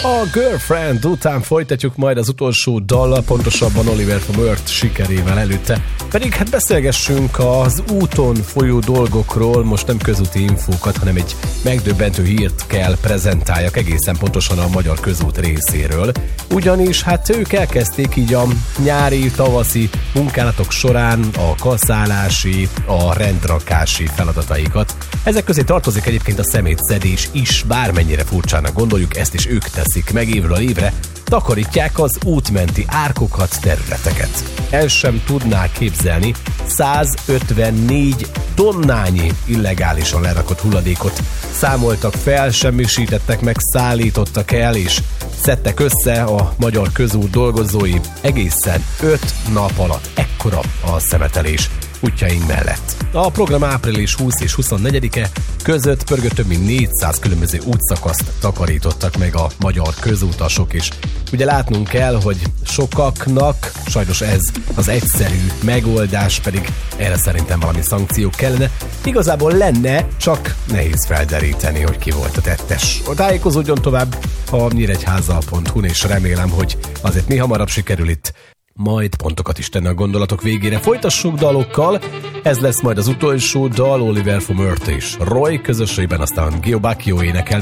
A Girlfriend után folytatjuk majd az utolsó dallal, pontosabban Oliver from Earth sikerével előtte. Pedig hát beszélgessünk az úton folyó dolgokról, most nem közúti infókat, hanem egy megdöbbentő hírt kell prezentáljak egészen pontosan a magyar közút részéről. Ugyanis hát ők elkezdték így a nyári, tavaszi munkálatok során a kaszálási, a rendrakási feladataikat. Ezek közé tartozik egyébként a szemétszedés is, bármennyire furcsának gondoljuk, ezt is ők teszik meg évről évre, takarítják az útmenti árkokat, területeket. El sem tudná képzelni, 154 tonnányi illegálisan lerakott hulladékot számoltak fel, semmisítettek meg, szállítottak el és szedtek össze a magyar közút dolgozói egészen 5 nap alatt. Ekkora a szemetelés útjaink mellett. A program április 20 és 24-e között pörgött több mint 400 különböző útszakaszt takarítottak meg a magyar közútasok, és ugye látnunk kell, hogy sokaknak sajnos ez az egyszerű megoldás, pedig erre szerintem valami szankció kellene. Igazából lenne, csak nehéz felderíteni, hogy ki volt a tettes. Tájékozódjon tovább a nyíregyháza.hu-n, és remélem, hogy azért mi hamarabb sikerül itt majd pontokat is tenni a gondolatok végére. Folytassuk dalokkal, ez lesz majd az utolsó dal, Oliver from Earth és Roy közösségben, aztán Gio Bacchio énekel.